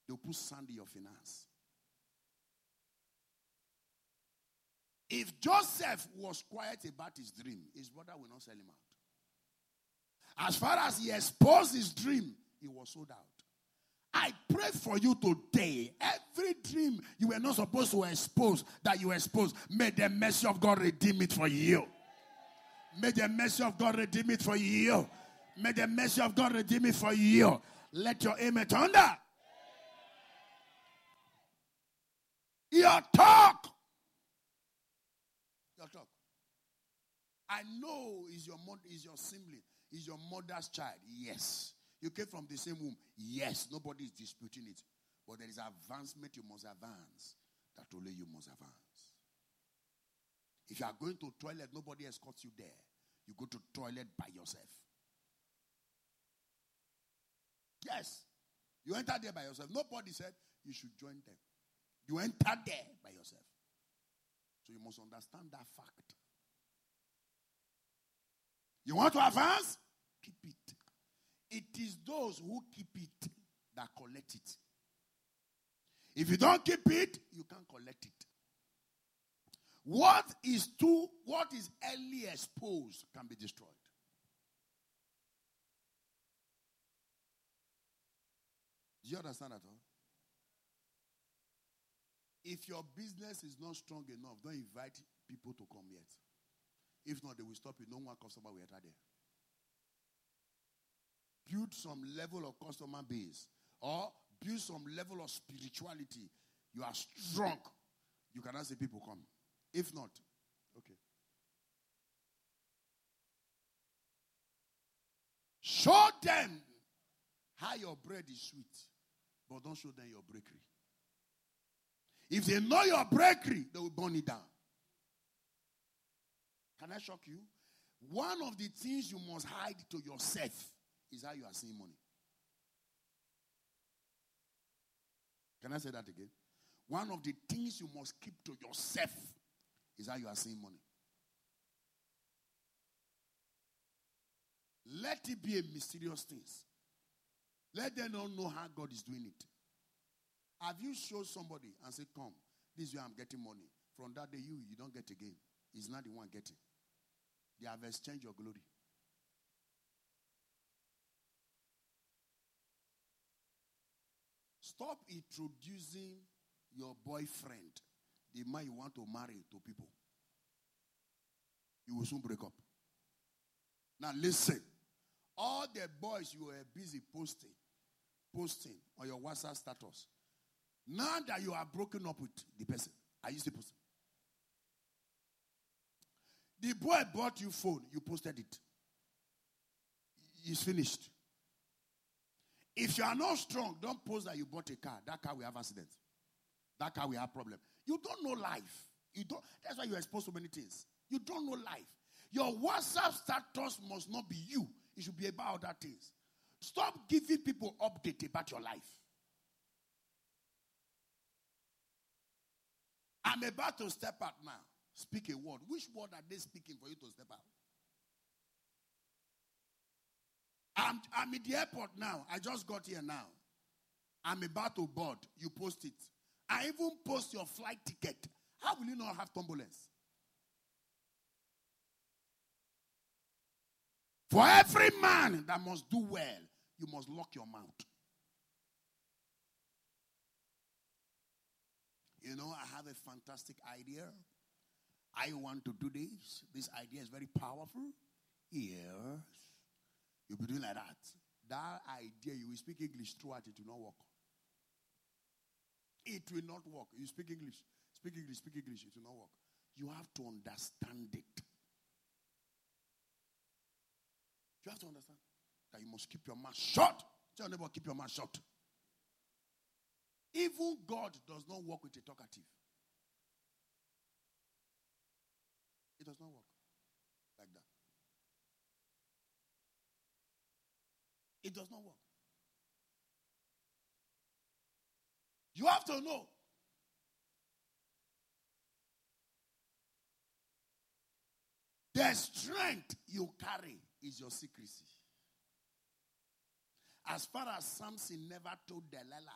They'll put sand in your finance. If Joseph was quiet about his dream, his brother will not sell him out. As far as he exposed his dream, he was sold out. I pray for you today. Every dream you were not supposed to expose, that you expose, may the mercy of God redeem it for you. May the mercy of God redeem it for you. May the mercy of God redeem it for you. Let your amen thunder. Your talk. Your talk. I know is your sibling, is your mother's child. Yes. You came from the same womb. Yes. Nobody is disputing it. But there is advancement you must advance. That only you must advance. If you are going to toilet, nobody escorts you there. You go to toilet by yourself. Yes. You enter there by yourself. Nobody said you should join them. You enter there by yourself. So you must understand that fact. You want to advance? Keep it. It is those who keep it that collect it. If you don't keep it, you can't collect it. What is early exposed can be destroyed. Do you understand at all? If your business is not strong enough, don't invite people to come yet. If not, they will stop you. No one customer will enter there. Build some level of customer base. Or build some level of spirituality. You are strong. You cannot say people come. If not, okay. Show them how your bread is sweet. But don't show them your bakery. If they know your bakery, they will burn it down. Can I shock you? One of the things you must hide to yourself is how you are seeing money. Can I say that again? One of the things you must keep to yourself is how you are seeing money. Let it be a mysterious thing. Let them not know how God is doing it. Have you shown somebody and said, come, this is where I'm getting money. From that day, you don't get again. He's not the one getting. They have exchanged your glory. Stop introducing your boyfriend, the man you want to marry, to people. You will soon break up. Now listen. All the boys you were busy posting on your WhatsApp status. Now that you are broken up with the person, are you still posting? The boy bought you phone, you posted it. It's finished. If you are not strong, don't post that you bought a car. That car will have accident. That car will have problem. You don't know life. That's why you expose so many things. You don't know life. Your WhatsApp status must not be you. It should be about other things. Stop giving people update about your life. I'm about to step out now. Speak a word. Which word are they speaking for you to step out? I'm in the airport now. I just got here now. I'm about to board. You post it. I even post your flight ticket. How will you not have turbulence? For every man that must do well, you must lock your mouth. You know, I have a fantastic idea. I want to do this. This idea is very powerful. Yes. You'll be doing like that. That idea, you will speak English throughout, it will not work. It will not work. You speak English, it will not work. You have to understand it. You have to understand that you must keep your mouth shut. Tell your neighbor, keep your mouth shut. Even God does not work with a talkative. It does not work like that. It does not work. You have to know. The strength you carry is your secrecy. As far as Samson never told Delilah